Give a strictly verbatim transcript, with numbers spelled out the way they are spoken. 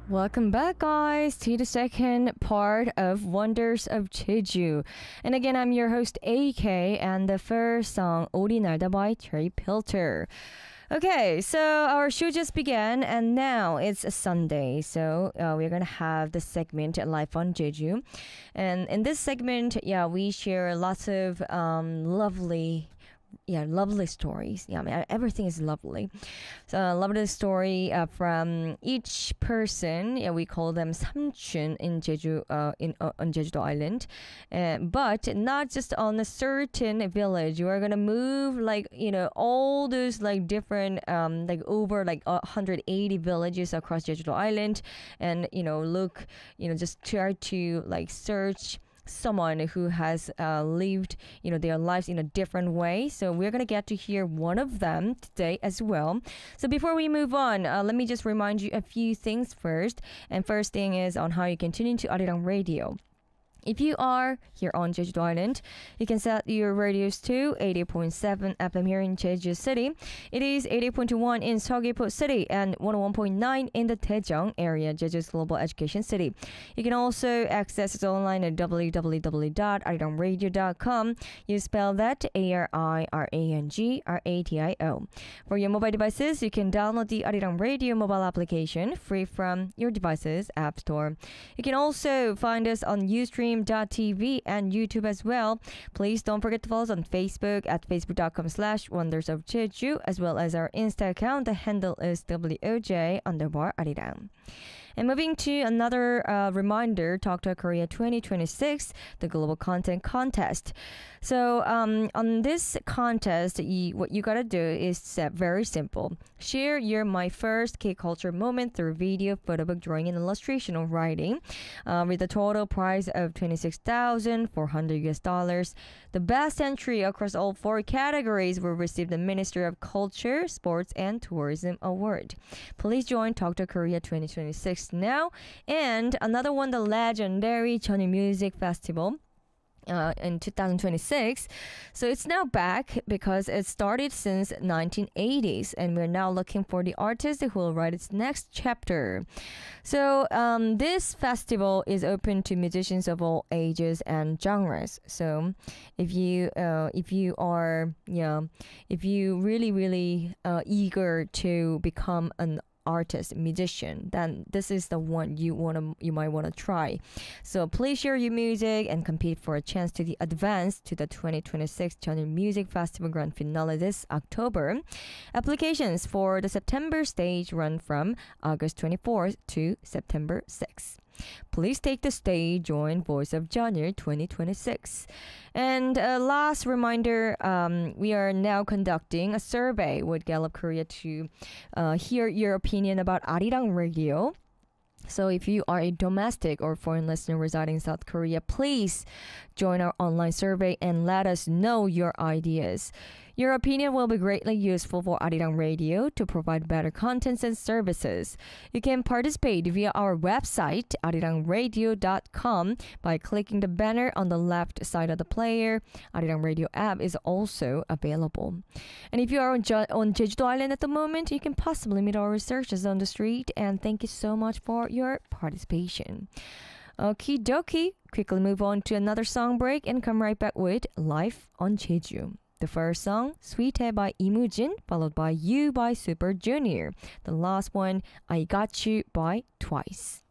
Welcome back, guys, to the second part of Wonders of Jeju. And again, I'm your host, A K, and the first song, 오리 날다 by Terry Pilter. Okay, so our show just began, and now it's a Sunday, so uh, we're gonna have the segment Life on Jeju. And in this segment, yeah, we share lots of um, lovely yeah, lovely stories. Yeah, I mean, everything is lovely. So, uh, lovely story uh, from each person. Yeah, we call them 삼촌 in Jeju, uh, in uh, on Jeju Island, uh, but not just on a certain village. We're gonna move like you know all those like different um like over like one hundred eighty villages across Jeju Island, and you know look you know just try to like search someone who has uh, lived you know their lives in a different way. So we're gonna get to hear one of them today as well. So before we move on, uh, let me just remind you a few things first. And first thing is on how you can tune into Arirang Radio. If you are here on Jeju Island, you can set your radios to eighty point seven F M here in Jeju City. It is eighty point one in Seogwipo City and one oh one point nine in the Daejeong area, Jeju's global education city. You can also access it online at w w w dot arirang radio dot com. You spell that A R I R A N G R A D I O. For your mobile devices, you can download the Arirang Radio mobile application free from your device's app store. You can also find us on Ustream dot T V and YouTube as well. Please don't forget to follow us on Facebook at facebook.com slash wonders of Jeju, as well as our Insta account. The handle is W O J underbar Arirang. And moving to another uh, reminder, Talk Talk Korea twenty twenty-six, the Global Content Contest. So um, on this contest, you, what you gotta do is uh, very simple. Share your My First K-Culture moment through video, photo book, drawing, and illustration or writing uh, with a total prize of twenty-six thousand four hundred U S dollars. The best entry across all four categories will receive the Ministry of Culture, Sports, and Tourism Award. Please join Talk Talk Korea twenty twenty-six now. And another one, the legendary Jeonju Music Festival. Uh, in two thousand twenty-six. So it's now back because it started since nineteen eighties, and we're now looking for the artist who will write its next chapter. So um, this festival is open to musicians of all ages and genres. So if you uh, if you are yeah if you really really uh, eager to become an artist, musician, then this is the one you want to you might want to try. So please share your music and compete for a chance to the advance to the twenty twenty-six Jeonju Music Festival Grand Finale this October. Applications for the September stage run from August twenty-fourth to September sixth. Please take the stage, join Voice of Jeonju twenty twenty-six. And uh, last reminder, um, we are now conducting a survey with Gallup Korea to uh, hear your opinion about Arirang Radio. So if you are a domestic or foreign listener residing in South Korea, please join our online survey and let us know your ideas. Your opinion will be greatly useful for Arirang Radio to provide better contents and services. You can participate via our website, arirang radio dot com, by clicking the banner on the left side of the player. Arirang Radio app is also available. And if you are on, Je- on Jeju Island at the moment, you can possibly meet our researchers on the street. And thank you so much for your participation. Okie dokie. Quickly move on to another song break and come right back with Life on Jeju. The first song, Sweetie by Imujin, followed by You by Super Junior. The last one, I Got You by Twice.